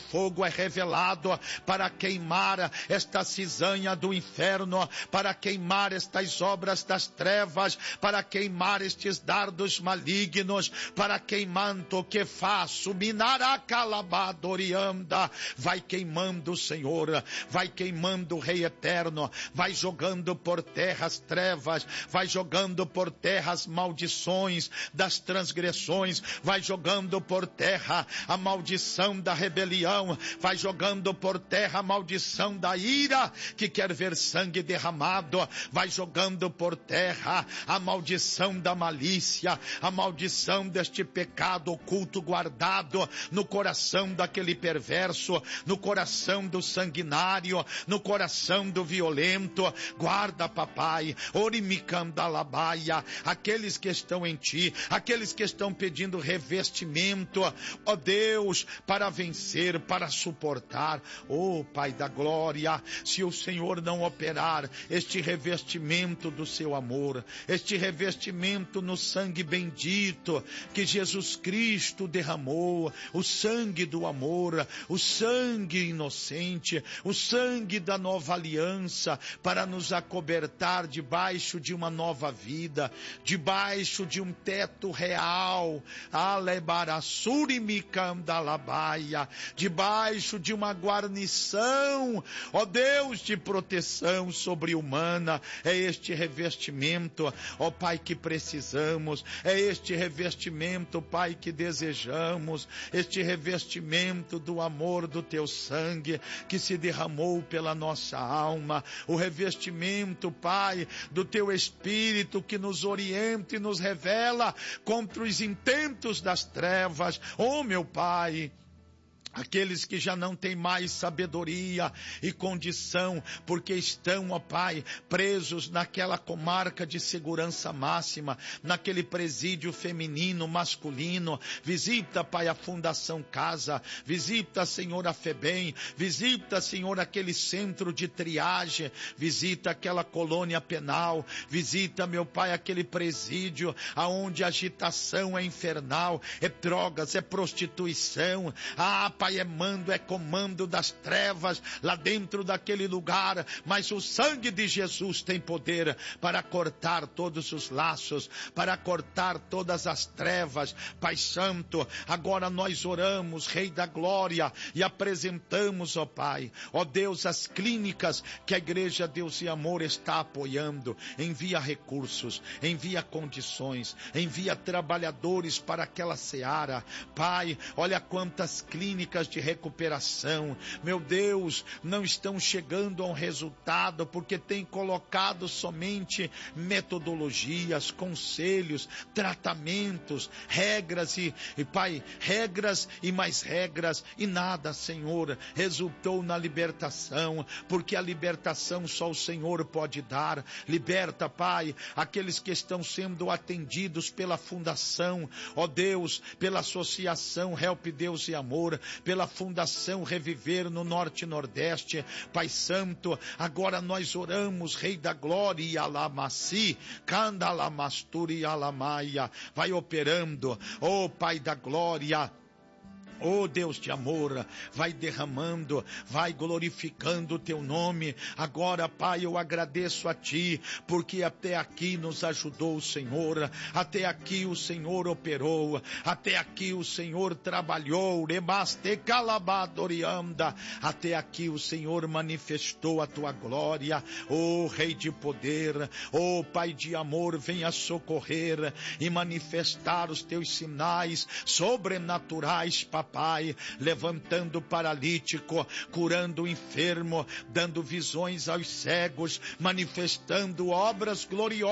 fogo é revelado para queimar esta cisanha do inferno, para queimar estas obras das trevas, para queimar estes dardos malignos, para queimando o que faço, minaracalabadorianda, vai queimando, Senhor, vai queimando o Rei Eterno, vai jogando por terra as trevas, vai jogando por terra as maldições das transgressões, vai jogando por terra a maldição da rebelião, vai jogando por terra a maldição da ira, que quer ver sangue derramado, vai jogando por terra a maldição da malícia, a maldição deste pecado oculto guardado no coração daquele perverso, no coração do sanguinário, no coração do violento. Guarda, papai, orimicandalabaia, aqueles que estão em ti, aqueles que estão pedindo revestimento, ó Deus, para vencer, para suportar. Ó Pai da glória, se o Senhor não operar este revestimento do seu amor, este revestimento no sangue bendito que Jesus Cristo derramou, o sangue do amor, o sangue inocente, o sangue da nova aliança, para nos acobertar debaixo de uma nova vida, debaixo de um teto real, debaixo de uma guarnição, ó Deus, de proteção sobre-humana. É este revestimento, ó Pai, que precisamos, é este revestimento, Pai, que desejamos, este revestimento do amor do teu sangue que se derramou pela nossa alma, o revestimento, Pai, do teu Espírito que nos orienta e nos revela contra os intentos das trevas. Oh, meu Pai, aqueles que já não têm mais sabedoria e condição, porque estão, ó Pai, presos naquela comarca de segurança máxima, naquele presídio feminino, masculino. Visita, Pai, a Fundação Casa, visita, Senhor, a FEBEM, visita, Senhor, aquele centro de triagem, visita aquela colônia penal, visita, meu Pai, aquele presídio aonde a agitação é infernal, é drogas, é prostituição. Pai, é mando, é comando das trevas lá dentro daquele lugar, mas o sangue de Jesus tem poder para cortar todos os laços, para cortar todas as trevas. Pai Santo, agora nós oramos, Rei da Glória, e apresentamos, ó Pai, ó Deus, as clínicas que a Igreja Deus e Amor está apoiando. Envia recursos, envia condições, envia trabalhadores para aquela seara. Pai, olha quantas clínicas de recuperação, meu Deus, não estão chegando a um resultado porque tem colocado somente metodologias, conselhos, tratamentos, regras e Pai, regras e mais regras, e nada, Senhor, resultou na libertação, porque a libertação só o Senhor pode dar. Liberta, Pai, aqueles que estão sendo atendidos pela fundação, ó Deus, pela associação Help Deus e Amor, pela Fundação Reviver no Norte e Nordeste. Pai Santo, agora nós oramos, Rei da Glória, e Alamassi, Candalamasturi e Alamaia, vai operando, ó Pai da Glória. Oh Deus de amor, vai derramando, vai glorificando o teu nome. Agora, Pai, eu agradeço a ti, porque até aqui nos ajudou o Senhor, até aqui o Senhor operou, até aqui o Senhor trabalhou, até aqui o Senhor manifestou a tua glória. Oh Rei de poder, oh Pai de amor, venha socorrer e manifestar os teus sinais sobrenaturais, Papai, levantando o paralítico, curando o enfermo, dando visões aos cegos, manifestando obras gloriosas